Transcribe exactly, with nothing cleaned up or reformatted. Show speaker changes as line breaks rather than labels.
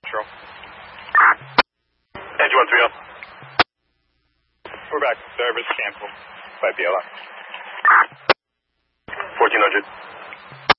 Cheryl. Engine one three zero. We're back. Service cancel. five B L I. fourteen hundred.